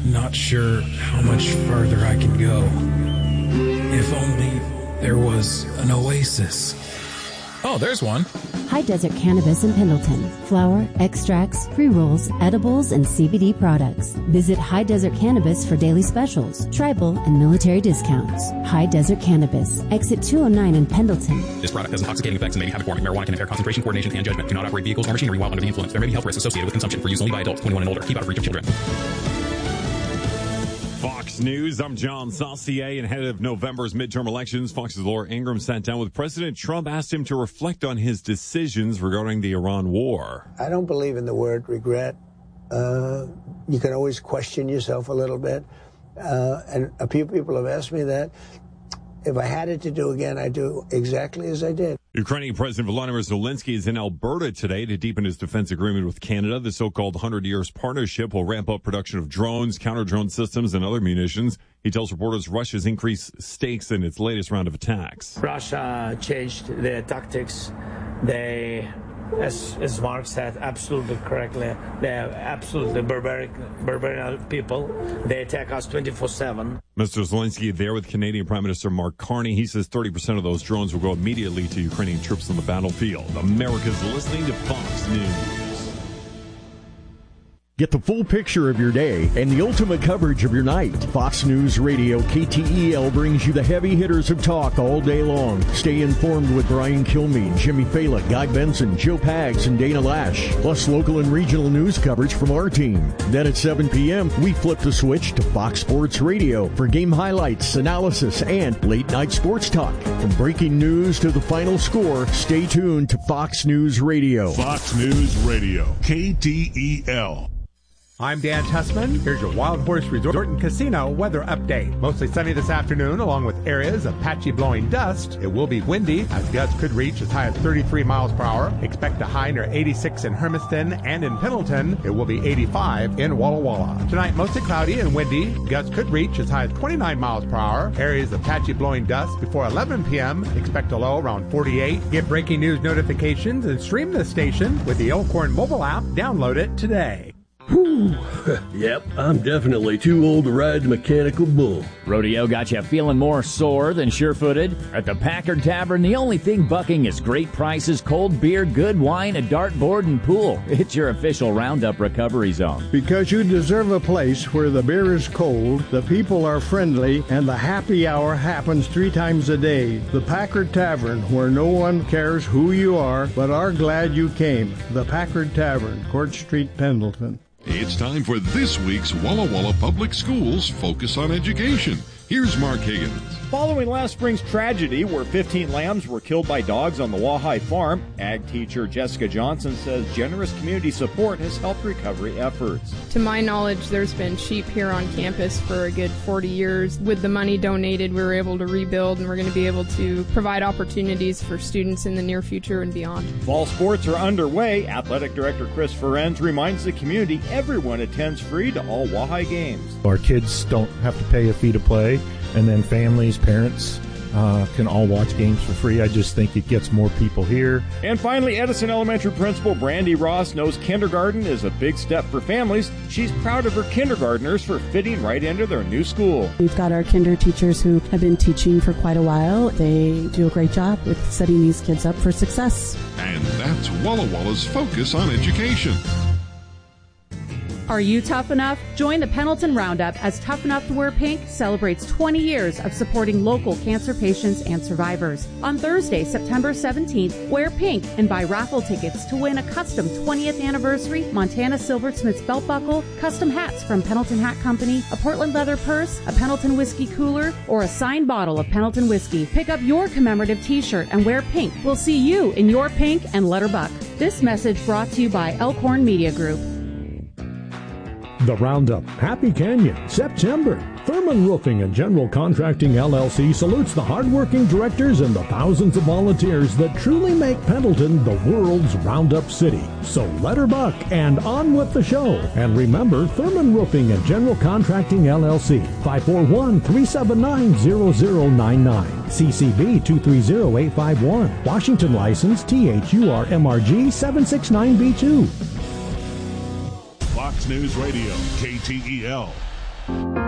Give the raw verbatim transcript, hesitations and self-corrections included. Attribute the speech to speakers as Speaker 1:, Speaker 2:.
Speaker 1: not sure how much further I can go. If only there was an oasis. Oh, there's one.
Speaker 2: High Desert Cannabis in Pendleton. Flower, extracts, pre-rolls, edibles, and C B D products. Visit High Desert Cannabis for daily specials, tribal, and military discounts. High Desert Cannabis. Exit two oh nine in Pendleton.
Speaker 3: This product has intoxicating effects and may be habit-forming. Marijuana can impair concentration, coordination, and judgment. Do not operate vehicles or machinery while under the influence. There may be health risks associated with consumption. For use only by adults twenty-one and older. Keep out of reach of children.
Speaker 4: Fox News, I'm John Saucier, and ahead of November's midterm elections, Fox's Laura Ingraham sat down with President Trump, asked him to reflect on his decisions regarding the Iran war.
Speaker 5: I don't believe in the word regret. Uh, you can always question yourself a little bit. Uh, and a few people have asked me that. If I had it to do again, I'd do exactly as I did.
Speaker 4: Ukrainian President Volodymyr Zelensky is in Alberta today to deepen his defense agreement with Canada. The so-called one hundred years partnership will ramp up production of drones, counter-drone systems, and other munitions. He tells reporters Russia's increased stakes in its latest round of attacks.
Speaker 6: Russia changed their tactics. They, as, as Mark said, absolutely correctly, they are absolutely barbaric, barbarian people. They attack us twenty-four seven.
Speaker 4: Mister Zelensky there with Canadian Prime Minister Mark Carney. He says thirty percent of those drones will go immediately to Ukrainian troops on the battlefield. America's listening to Fox News.
Speaker 7: Get the full picture of your day and the ultimate coverage of your night. Fox News Radio K T E L brings you the heavy hitters of talk all day long. Stay informed with Brian Kilmeade, Jimmy Fallon, Guy Benson, Joe Pags, and Dana Lash. Plus local and regional news coverage from our team. Then at seven p.m., we flip the switch to Fox Sports Radio for game highlights, analysis, and late-night sports talk. From breaking news to the final score, stay tuned to Fox News Radio.
Speaker 8: Fox News Radio, K T E L.
Speaker 9: I'm Dan Tussman. Here's your Wild Horse Resort and Casino weather update. Mostly sunny this afternoon, along with areas of patchy blowing dust. It will be windy, as gusts could reach as high as thirty-three miles per hour. Expect a high near eighty-six in Hermiston and in Pendleton. It will be eighty-five in Walla Walla. Tonight, mostly cloudy and windy. Gusts could reach as high as twenty-nine miles per hour. Areas of patchy blowing dust before eleven p.m. Expect a low around forty-eight. Get breaking news notifications and stream the station with the Elkhorn mobile app. Download it today.
Speaker 10: Whew. Yep, I'm definitely too old to ride the mechanical bull.
Speaker 11: Rodeo got you feeling more sore than sure-footed? At the Packard Tavern, the only thing bucking is great prices, cold beer, good wine, a dartboard, and pool. It's your official Roundup recovery zone.
Speaker 12: Because you deserve a place where the beer is cold, the people are friendly, and the happy hour happens three times a day. The Packard Tavern, where no one cares who you are, but are glad you came. The Packard Tavern, Court Street, Pendleton.
Speaker 8: It's time for this week's Walla Walla Public Schools Focus on Education. Here's Mark Higgins.
Speaker 13: Following last spring's tragedy where fifteen lambs were killed by dogs on the Wahai farm, ag teacher Jessica Johnson says generous community support has helped recovery efforts.
Speaker 14: To my knowledge, there's been sheep here on campus for a good forty years. With the money donated, we were able to rebuild, and we're going to be able to provide opportunities for students in the near future and beyond.
Speaker 13: Fall sports are underway. Athletic Director Chris Ferenz reminds the community everyone attends free to all Wahai games.
Speaker 15: Our kids don't have to pay a fee to play. And then families, parents uh, can all watch games for free. I just think it gets more people here.
Speaker 13: And finally, Edison Elementary Principal Brandy Ross knows kindergarten is a big step for families. She's proud of her kindergartners for fitting right into their new school.
Speaker 16: We've got our kinder teachers who have been teaching for quite a while. They do a great job with setting these kids up for success.
Speaker 8: And that's Walla Walla's Focus on Education.
Speaker 17: Are you tough enough? Join the Pendleton Roundup as Tough Enough to Wear Pink celebrates twenty years of supporting local cancer patients and survivors. On Thursday, September seventeenth, wear pink and buy raffle tickets to win a custom twentieth anniversary Montana Silversmiths belt buckle, custom hats from Pendleton Hat Company, a Portland leather purse, a Pendleton whiskey cooler, or a signed bottle of Pendleton whiskey. Pick up your commemorative t-shirt and wear pink. We'll see you in your pink and let her buck. This message brought to you by Elkhorn Media Group.
Speaker 18: The Roundup, Happy Canyon, September. Thurman Roofing and General Contracting L L C salutes the hardworking directors and the thousands of volunteers that truly make Pendleton the world's Roundup city. So let her buck and on with the show. And remember, Thurman Roofing and General Contracting L L C, five four one, three seven nine, zero zero nine nine. C C B two three zero eight five one. Washington license T H U R M R G seven six nine B two.
Speaker 8: Fox News Radio, K T E L.
Speaker 4: Bye.